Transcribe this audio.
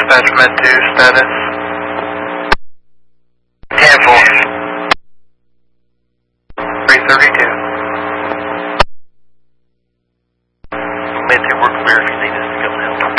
Dispatch Med 2 status. 10-4. 332. Med 2, we're clear if you need us to come